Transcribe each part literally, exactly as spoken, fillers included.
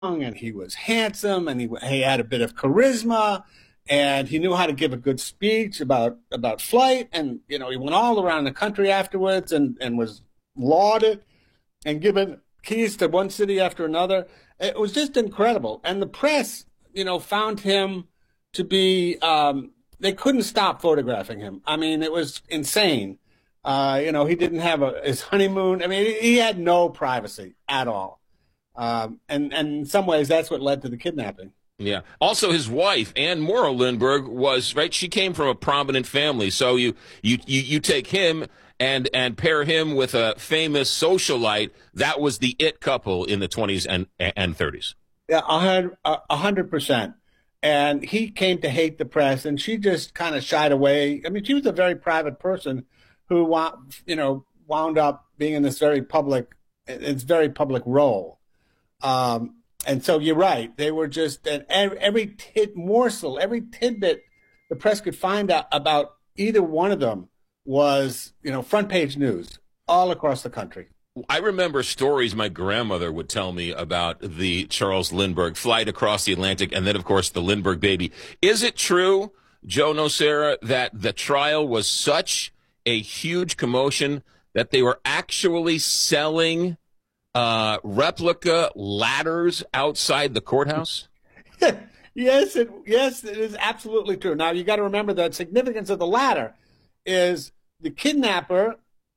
and he was handsome and he, he had a bit of charisma and he knew how to give a good speech about about flight. And you know, he went all around the country afterwards and and was lauded and given keys to one city after another. It was just incredible. And the press, you know, found him to be, um, they couldn't stop photographing him. I mean, it was insane. Uh, you know, he didn't have a, his honeymoon. I mean, he had no privacy at all. Um, and, and in some ways, that's what led to the kidnapping. Yeah. Also, his wife, Anne Morrow Lindbergh, was, right, she came from a prominent family. So you, you, you, you take him and, and pair him with a famous socialite. That was the it couple in the twenties and, and thirties. Yeah, a hundred, a hundred percent. And he came to hate the press, and she just kind of shied away. I mean, she was a very private person who, you know, wound up being in this very public, it's very public role. Um, and so you're right. They were just, and every tit morsel, every tidbit the press could find out about either one of them was, you know, front page news all across the country. I remember stories my grandmother would tell me about the Charles Lindbergh flight across the Atlantic and then, of course, the Lindbergh baby. Is it true, Joe Nocera, that the trial was such a huge commotion that they were actually selling uh, replica ladders outside the courthouse? Yes, it, yes, it is absolutely true. Now, you got to remember the significance of the ladder is the kidnapper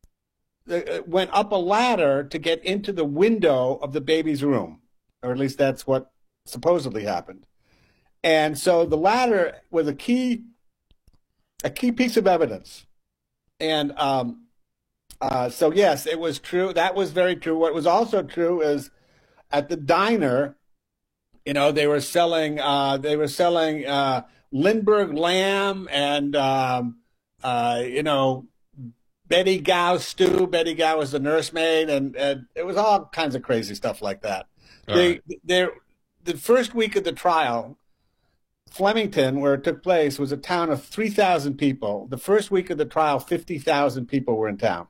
went up a ladder to get into the window of the baby's room, or at least that's what supposedly happened. And so the ladder was a key, a key piece of evidence. And um, uh, so, yes, it was true. That was very true. What was also true is at the diner, you know, they were selling, uh, they were selling uh, Lindbergh lamb and, um, uh, you know, Betty Gao stew. Betty Gao was the nursemaid, and, and it was all kinds of crazy stuff like that. They, right. The first week of the trial, Flemington, where it took place, was a town of three thousand people. The first week of the trial, fifty thousand people were in town.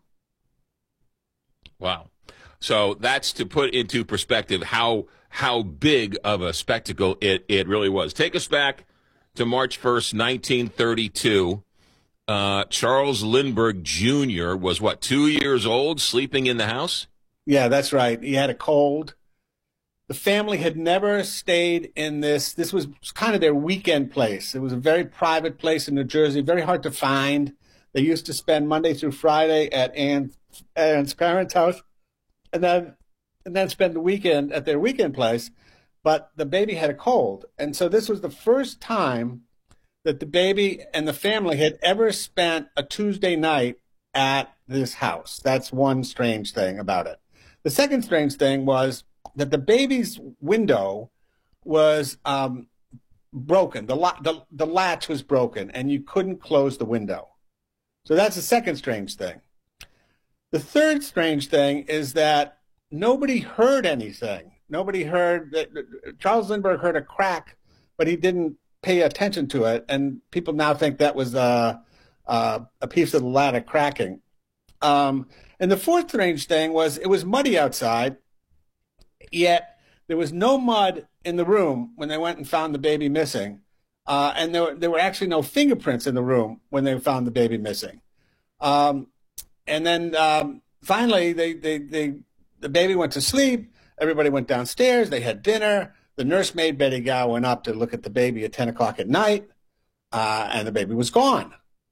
Wow. So that's to put into perspective how how big of a spectacle it, it really was. Take us back to March first, nineteen thirty-two. Uh, Charles Lindbergh Junior was, what, two years old, sleeping in the house? Yeah, that's right. He had a cold. The family had never stayed in this. This was kind of their weekend place. It was a very private place in New Jersey, very hard to find. They used to spend Monday through Friday at Anne's, Anne's parents' house and then, and then spend the weekend at their weekend place. But the baby had a cold. And so this was the first time that the baby and the family had ever spent a Tuesday night at this house. That's one strange thing about it. The second strange thing was that the baby's window was um, broken. The, the, the latch was broken, and you couldn't close the window. So that's the second strange thing. The third strange thing is that nobody heard anything. Nobody heard that Charles Lindbergh heard a crack, but he didn't pay attention to it, and people now think that was uh, uh, a piece of the ladder cracking. Um, and the fourth strange thing was it was muddy outside, yet there was no mud in the room when they went and found the baby missing, uh, and there were, there were actually no fingerprints in the room when they found the baby missing. Um, and then um, finally, they, they, they, the baby went to sleep. Everybody went downstairs. They had dinner. The nursemaid, Betty Gao, went up to look at the baby at ten o'clock at night, uh, and the baby was gone.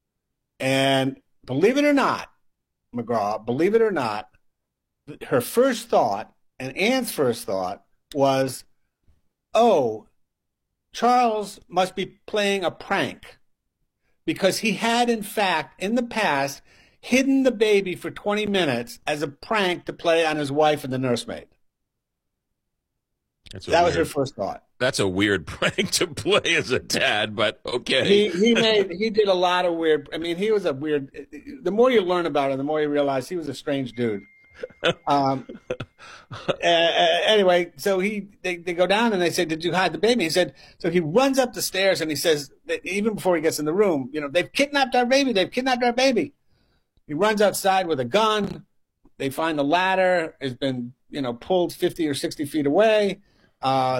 And believe it or not, McGraw, believe it or not, her first thought, and Anne's first thought, was, oh, Charles must be playing a prank, because he had, in fact, in the past, hidden the baby for twenty minutes as a prank to play on his wife and the nursemaid. That weird, was her first thought. That's a weird prank to play as a dad, but okay. He he made he did a lot of weird. I mean, he was a weird. The more you learn about him, the more you realize he was a strange dude. Um. uh, anyway, so he they, they go down and they say, "Did you hide the baby?" He said. So he runs up the stairs and he says, that even before he gets in the room, you know, they've kidnapped our baby. They've kidnapped our baby. He runs outside with a gun. They find the ladder has been, you know, pulled fifty or sixty feet away. uh,